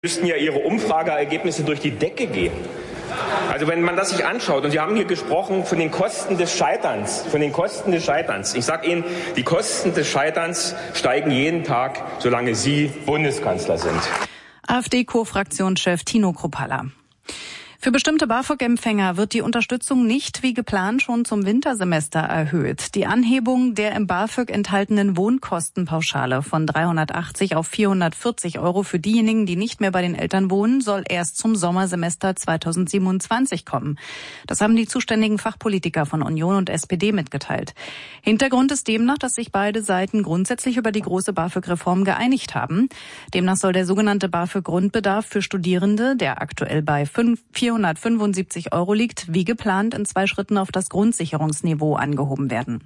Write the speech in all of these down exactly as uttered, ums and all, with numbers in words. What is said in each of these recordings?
Müssten ja Ihre Umfrageergebnisse durch die Decke gehen. Also wenn man das sich anschaut, und Sie haben hier gesprochen von den Kosten des Scheiterns, von den Kosten des Scheiterns. Ich sage Ihnen, die Kosten des Scheiterns steigen jeden Tag, solange Sie Bundeskanzler sind. AfD-Co-Fraktionschef Tino Kruppalla. Für bestimmte BAföG-Empfänger wird die Unterstützung nicht wie geplant schon zum Wintersemester erhöht. Die Anhebung der im BAföG enthaltenen Wohnkostenpauschale von dreihundertachtzig auf vierhundertvierzig Euro für diejenigen, die nicht mehr bei den Eltern wohnen, soll erst zum Sommersemester zweitausendsiebenundzwanzig kommen. Das haben die zuständigen Fachpolitiker von Union und S P D mitgeteilt. Hintergrund ist demnach, dass sich beide Seiten grundsätzlich über die große BAföG-Reform geeinigt haben. Demnach soll der sogenannte BAföG-Grundbedarf für Studierende, der aktuell bei vierhundertfünfundsiebzig Euro liegt, wie geplant in zwei Schritten auf das Grundsicherungsniveau angehoben werden.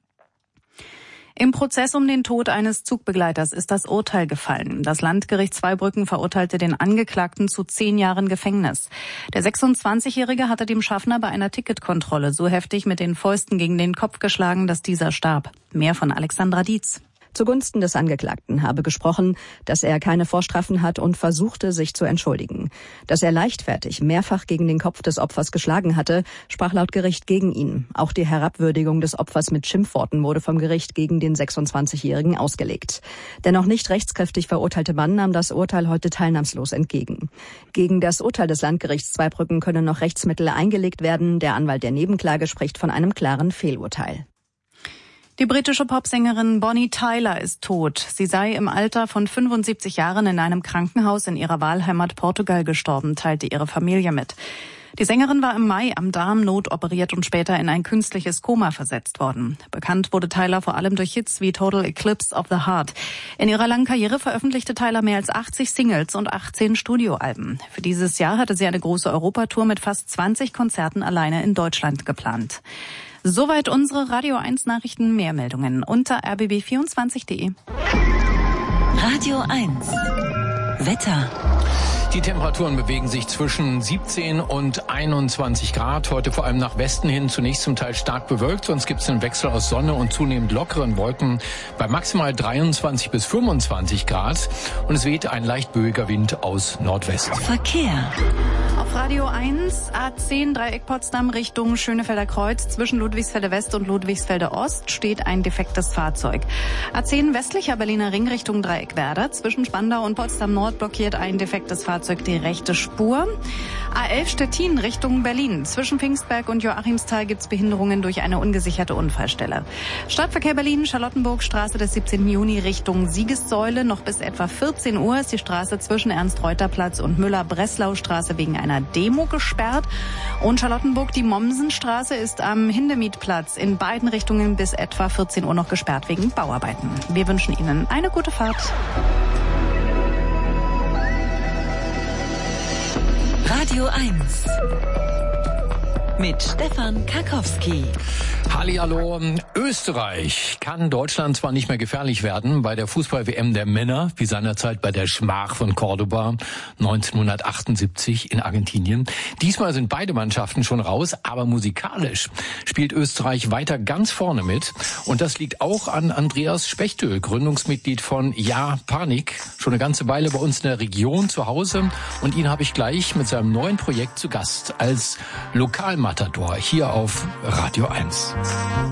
Im Prozess um den Tod eines Zugbegleiters ist das Urteil gefallen. Das Landgericht Zweibrücken verurteilte den Angeklagten zu zehn Jahren Gefängnis. Der sechsundzwanzigjährige hatte dem Schaffner bei einer Ticketkontrolle so heftig mit den Fäusten gegen den Kopf geschlagen, dass dieser starb. Mehr von Alexandra Dietz. Zugunsten des Angeklagten habe gesprochen, dass er keine Vorstrafen hat und versuchte, sich zu entschuldigen. Dass er leichtfertig mehrfach gegen den Kopf des Opfers geschlagen hatte, sprach laut Gericht gegen ihn. Auch die Herabwürdigung des Opfers mit Schimpfworten wurde vom Gericht gegen den sechsundzwanzigjährigen ausgelegt. Der noch nicht rechtskräftig verurteilte Mann nahm das Urteil heute teilnahmslos entgegen. Gegen das Urteil des Landgerichts Zweibrücken können noch Rechtsmittel eingelegt werden. Der Anwalt der Nebenklage spricht von einem klaren Fehlurteil. Die britische Popsängerin Bonnie Tyler ist tot. Sie sei im Alter von fünfundsiebzig Jahren in einem Krankenhaus in ihrer Wahlheimat Portugal gestorben, teilte ihre Familie mit. Die Sängerin war im Mai am Darm notoperiert und später in ein künstliches Koma versetzt worden. Bekannt wurde Tyler vor allem durch Hits wie Total Eclipse of the Heart. In ihrer langen Karriere veröffentlichte Tyler mehr als achtzig Singles und achtzehn Studioalben. Für dieses Jahr hatte sie eine große Europatour mit fast zwanzig Konzerten alleine in Deutschland geplant. Soweit unsere Radio eins Nachrichten. Mehr Meldungen unter r b b vierundzwanzig punkt de. Radio eins Wetter. Die Temperaturen bewegen sich zwischen siebzehn und einundzwanzig Grad. Heute vor allem nach Westen hin zunächst zum Teil stark bewölkt. Sonst gibt es einen Wechsel aus Sonne und zunehmend lockeren Wolken bei maximal dreiundzwanzig bis fünfundzwanzig Grad. Und es weht ein leicht böiger Wind aus Nordwest. Verkehr. Auf Radio eins, A zehn Dreieck Potsdam Richtung Schönefelder Kreuz. Zwischen Ludwigsfelde West und Ludwigsfelde Ost steht ein defektes Fahrzeug. A zehn westlicher Berliner Ring Richtung Dreieck Werder. Zwischen Spandau und Potsdam Nord blockiert ein defektes Fahrzeug die rechte Spur. A elf Stettin Richtung Berlin. Zwischen Pfingstberg und Joachimsthal gibt es Behinderungen durch eine ungesicherte Unfallstelle. Stadtverkehr Berlin, Charlottenburg, Straße des siebzehnten Juni Richtung Siegessäule. Noch bis etwa vierzehn Uhr ist die Straße zwischen Ernst-Reuter-Platz und Müller-Breslau-Straße wegen einer Demo gesperrt. Und Charlottenburg, die Mommsenstraße ist am Hindemithplatz in beiden Richtungen bis etwa vierzehn Uhr noch gesperrt wegen Bauarbeiten. Wir wünschen Ihnen eine gute Fahrt. Radio eins mit Stefan Karkowski. Hallihallo. Österreich kann Deutschland zwar nicht mehr gefährlich werden bei der Fußball-W M der Männer, wie seinerzeit bei der Schmach von Cordoba neunzehnhundertachtundsiebzig in Argentinien. Diesmal sind beide Mannschaften schon raus, aber musikalisch spielt Österreich weiter ganz vorne mit. Und das liegt auch an Andreas Spechtö, Gründungsmitglied von Ja Panik, schon eine ganze Weile bei uns in der Region zu Hause. Und ihn habe ich gleich mit seinem neuen Projekt zu Gast als Lokalmatador hier auf Radio eins.